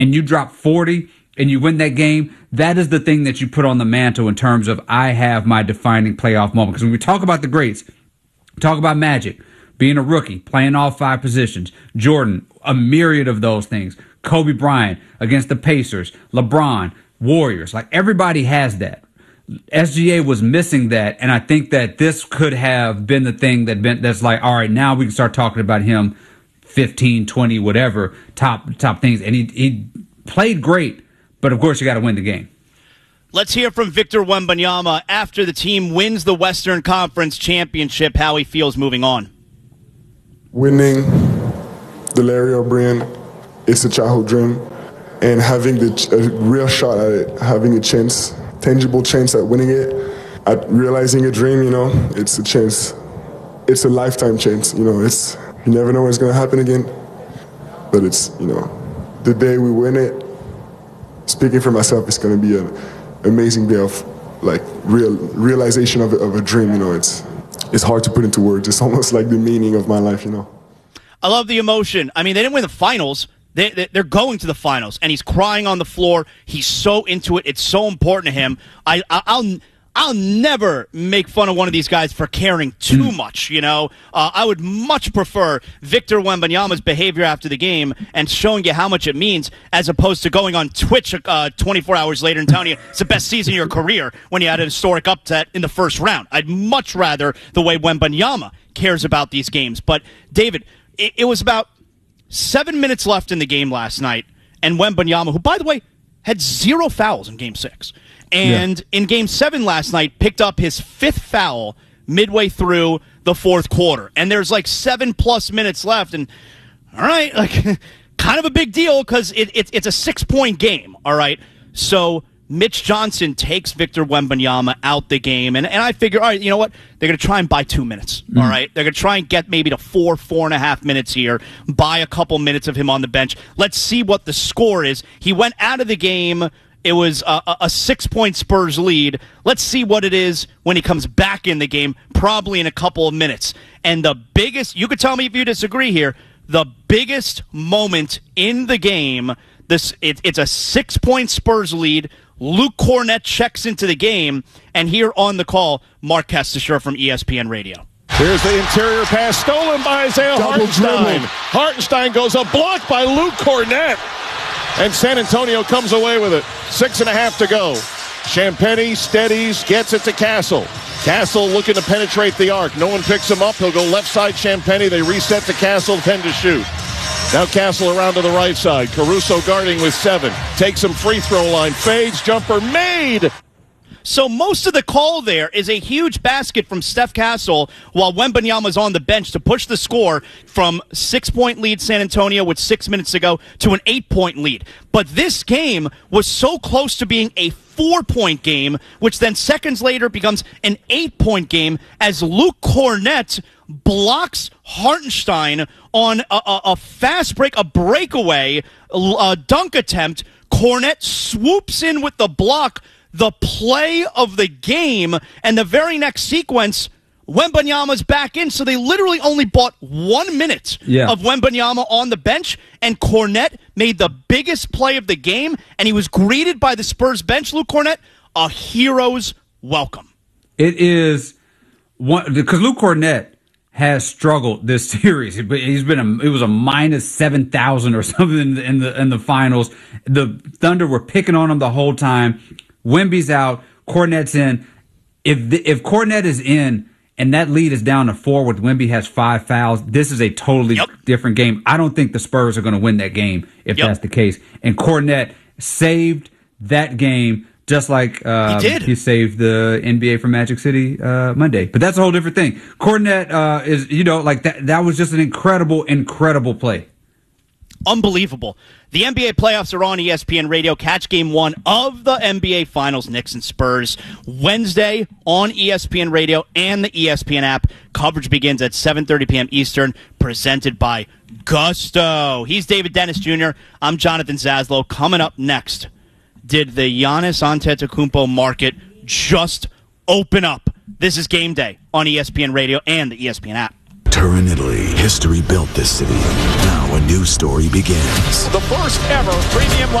and you drop 40 and you win that game, that is the thing that you put on the mantle in terms of I have my defining playoff moment. Because when we talk about the greats, talk about Magic, being a rookie, playing all 5 positions, Jordan, a myriad of those things, Kobe Bryant against the Pacers, LeBron, Warriors, like everybody has that. SGA was missing that, and I think that this could have been the thing that's like, all right, now we can start talking about him 15, 20, whatever, top things. And he played great, but of course you got to win the game. Let's hear from Victor Wembanyama after the team wins the Western Conference Championship, how he feels moving on. Winning the Larry O'Brien is a childhood dream, and having a real shot at it, having a chance, tangible chance at winning it, at realizing a dream, it's a chance. It's a lifetime chance, you never know when it's going to happen again, but it's, the day we win it, speaking for myself, it's going to be an amazing day of, like, realization of a dream, It's hard to put into words. It's almost like the meaning of my life, I love the emotion. I mean, they didn't win the finals. They're going to the finals, and he's crying on the floor. He's so into it. It's so important to him. I'll never make fun of one of these guys for caring too much, I would much prefer Victor Wembanyama's behavior after the game and showing you how much it means as opposed to going on Twitch 24 hours later and telling you it's the best season of your career when you had an historic upset in the first round. I'd much rather the way Wembanyama cares about these games. But, David, it was about 7 minutes left in the game last night, and Wembanyama, who, by the way, had 0 fouls in Game 6, and in Game 7 last night, picked up his 5th foul midway through the 4th quarter. And there's like 7+ minutes left, and all right, like kind of a big deal because it's a 6-point game, all right? So Mitch Johnson takes Victor Wembanyama out the game, and I figure, all right, you know what? They're going to try and buy 2 minutes, all right? They're going to try and get maybe to 4.5 minutes here, buy a couple minutes of him on the bench. Let's see what the score is. He went out of the game. It was a 6-point Spurs lead. Let's see what it is when he comes back in the game, probably in a couple of minutes. And the biggest, you could tell me if you disagree here, the biggest moment in the game, it's a 6-point Spurs lead. Luke Kornet checks into the game, and here on the call, Mark Kestisher from ESPN Radio. Here's the interior pass stolen by Isaiah Hartenstein. Hartenstein goes up, blocked by Luke Kornet. And San Antonio comes away with it. 6.5 to go. Champagnie steadies, gets it to Castle. Castle looking to penetrate the arc. No one picks him up. He'll go left side Champagnie. They reset to Castle, 10 to shoot. Now Castle around to the right side. Caruso guarding with 7. Takes him free throw line. Fades. Jumper made. So most of the call there is a huge basket from Steph Castle while Wembanyama's on the bench to push the score from 6-point lead San Antonio with 6 minutes to go to an 8-point lead. But this game was so close to being a 4-point game, which then seconds later becomes an 8-point game as Luke Kornet blocks Hartenstein on a fast break, a breakaway, a dunk attempt. Kornet swoops in with the block, the play of the game, and the very next sequence, Wembanyama's back in, so they literally only bought 1 minute of Wembanyama on the bench, and Kornet made the biggest play of the game, and he was greeted by the Spurs bench, Luke Kornet, a hero's welcome. It is one because Luke Kornet has struggled this series, but it was a minus 7,000 or something in the finals. The Thunder were picking on him the whole time. Wemby's out, Kornet's in. If Kornet is in and that lead is down to 4 with Wemby has 5 fouls, this is a totally different game. I don't think the Spurs are going to win that game if that's the case. And Kornet saved that game just like he saved the NBA from Magic City Monday. But that's a whole different thing. Kornet is, like that was just an incredible play. Unbelievable. The NBA playoffs are on ESPN Radio. Catch Game 1 of the NBA Finals, Knicks and Spurs, Wednesday on ESPN Radio and the ESPN app. Coverage begins at 7:30 p.m. Eastern, presented by Gusto. He's David Dennis Jr. I'm Jonathan Zaslow. Coming up next, did the Giannis Antetokounmpo market just open up? This is Game Day on ESPN Radio and the ESPN app. Turin, Italy. History built this city. Now a new story begins. The first ever premium